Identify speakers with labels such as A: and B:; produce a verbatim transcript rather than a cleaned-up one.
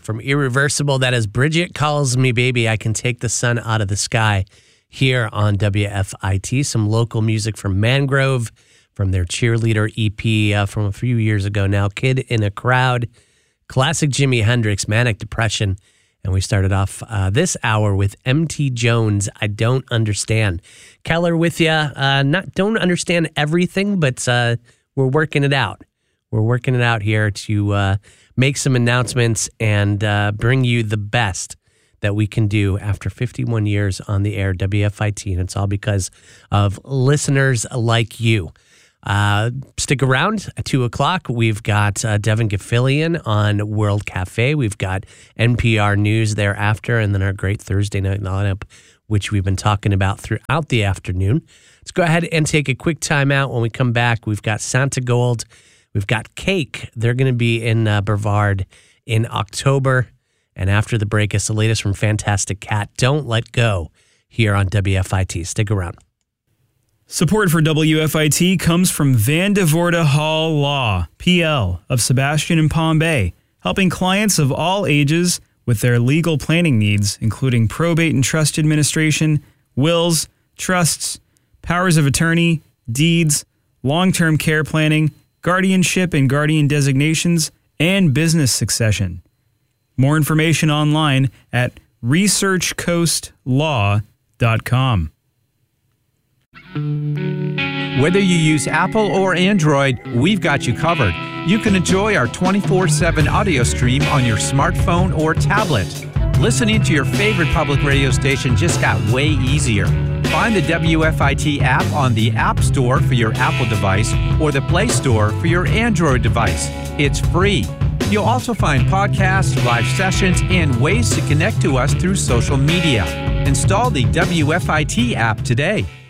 A: From Irreversible, that is Bridget Calls Me Baby, I Can Take the Sun Out of the Sky, here on W F I T. Some local music from Mangrove, from their Cheerleader E P uh, from a few years ago now, Kid in a Crowd, classic Jimi Hendrix, Manic Depression, and we started off uh, this hour with M T Jones, I Don't Understand. Keller with you, uh, not don't understand everything, but uh, we're working it out. We're working it out here to uh, make some announcements and uh, bring you the best that we can do after fifty-one years on the air, W F I T, and it's all because of listeners like you. Uh, stick around at two o'clock. We've got uh, Devin Gafilian on World Cafe. We've got N P R News thereafter, and then our great Thursday night lineup, which we've been talking about throughout the afternoon. Let's go ahead and take a quick time out. When we come back, we've got Santa Gold. We've got Cake. They're going to be in uh, Brevard in October. And after the break, it's the latest from Fantastic Cat, Don't Let Go, here on W F I T. Stick around.
B: Support for W F I T comes from Van de Voorde Hall Law, P L, of Sebastian and Palm Bay, helping clients of all ages with their legal planning needs, including probate and trust administration, wills, trusts, powers of attorney, deeds, long-term care planning, guardianship and guardian designations, and business succession. More information online at research coast law dot com.
C: Whether you use Apple or Android, we've got you covered. You can enjoy our twenty-four seven audio stream on your smartphone or tablet. Listening to your favorite public radio station just got way easier. Find the W F I T app on the App Store for your Apple device or the Play Store for your Android device. It's free. You'll also find podcasts, live sessions, and ways to connect to us through social media. Install the W F I T app today.